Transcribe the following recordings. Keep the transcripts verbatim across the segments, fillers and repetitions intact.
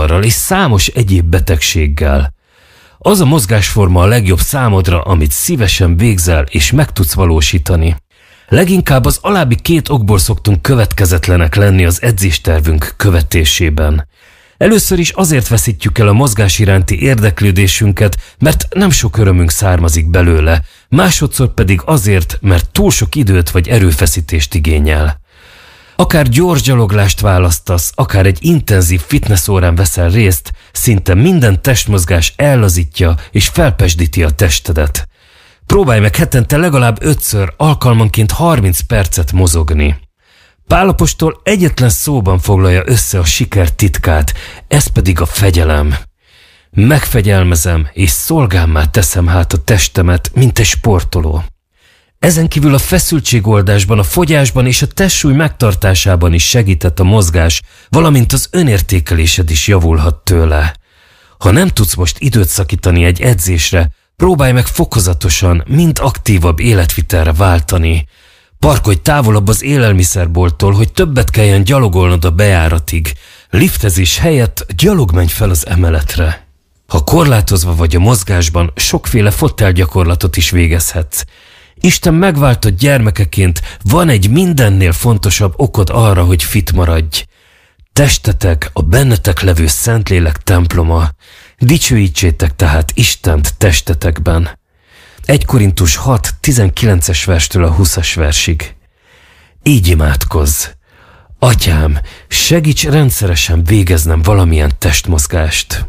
zavarral és számos egyéb betegséggel. Az a mozgásforma a legjobb számodra, amit szívesen végzel és meg tudsz valósítani. Leginkább az alábbi két okból szoktunk következetlenek lenni az edzéstervünk követésében. Először is azért veszítjük el a mozgás iránti érdeklődésünket, mert nem sok örömünk származik belőle, másodszor pedig azért, mert túl sok időt vagy erőfeszítést igényel. Akár gyors gyaloglást választasz, akár egy intenzív fitness órán veszel részt, szinte minden testmozgás ellazítja és felpesdíti a testedet. Próbálj meg hetente legalább ötször, alkalmanként harminc percet mozogni. Pál apostol egyetlen szóban foglalja össze a siker titkát, ez pedig a fegyelem. Megfegyelmezem és szolgámmá teszem hát a testemet, mint egy sportoló. Ezen kívül a feszültségoldásban, a fogyásban és a testsúly megtartásában is segített a mozgás, valamint az önértékelésed is javulhat tőle. Ha nem tudsz most időt szakítani egy edzésre, próbálj meg fokozatosan, mind aktívabb életvitelre váltani. Parkolj távolabb az élelmiszerbolttól, hogy többet kelljen gyalogolnod a bejáratig. Liftezés helyett gyalog menj fel az emeletre. Ha korlátozva vagy a mozgásban, sokféle fotelgyakorlatot is végezhetsz. Isten megváltott gyermekeként van egy mindennél fontosabb okod arra, hogy fit maradj. Testetek a bennetek levő Szentlélek temploma. Dicsőítsétek tehát Istent testetekben. egy Korintus hat tizenkilences verstől a huszas versig. Így imádkozz. Atyám, segíts rendszeresen végeznem valamilyen testmozgást.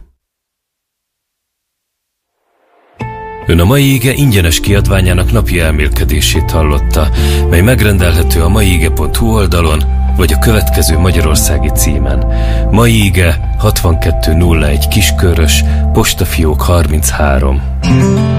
Ön a mai ige ingyenes kiadványának napi elmélkedését hallotta, mely megrendelhető a maiige pont hu oldalon, vagy a következő magyarországi címen. Mai ige hatvankettő nulla egy Kiskörös, postafiók harminchárom.